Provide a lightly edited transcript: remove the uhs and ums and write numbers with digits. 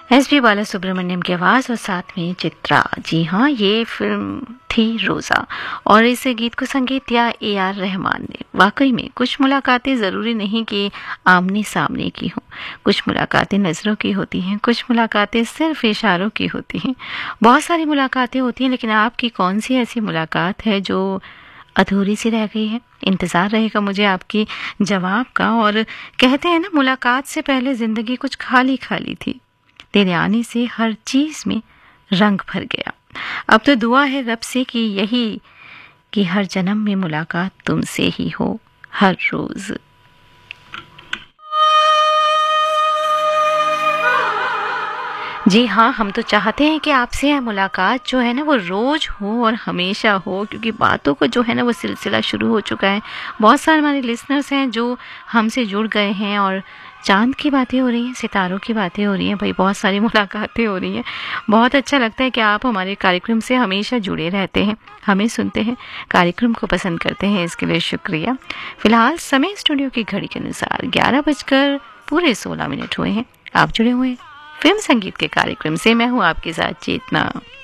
SP Balasubrahmanyam की आवाज़ और साथ में चित्रा। जी हाँ, ये फिल्म थी रोज़ा और इस गीत को संगीत दिया AR रहमान ने। वाकई में कुछ मुलाकातें ज़रूरी नहीं कि आमने सामने की हों, कुछ मुलाकातें नज़रों की होती हैं, कुछ मुलाकातें सिर्फ इशारों की होती हैं। बहुत सारी मुलाकातें होती हैं, लेकिन आपकी कौन सी ऐसी मुलाकात है जो अधूरी सी रह गई है? इंतज़ार रहेगा मुझे आपकी जवाब का। और कहते हैं ना, मुलाकात से पहले ज़िंदगी कुछ खाली खाली थी, तेरे आने से हर चीज में रंग भर गया। अब तो दुआ है रब से कि हर जन्म में मुलाकात तुमसे ही हो हर रोज। जी हाँ, हम तो चाहते हैं कि आपसे मुलाकात जो है ना वो रोज हो और हमेशा हो, क्योंकि बातों को जो है ना वो सिलसिला शुरू हो चुका है। बहुत सारे हमारे लिसनर्स हैं जो हमसे जुड़ गए हैं और चांद की बातें हो रही हैं, सितारों की बातें हो रही हैं, भाई बहुत सारी मुलाकातें हो रही हैं। बहुत अच्छा लगता है कि आप हमारे कार्यक्रम से हमेशा जुड़े रहते हैं, हमें सुनते हैं, कार्यक्रम को पसंद करते हैं, इसके लिए शुक्रिया। फिलहाल समय स्टूडियो की घड़ी के अनुसार 11:16 हुए हैं। आप जुड़े हुए हैं फिल्म संगीत के कार्यक्रम से। मैं हूँ आपके साथ चेतना।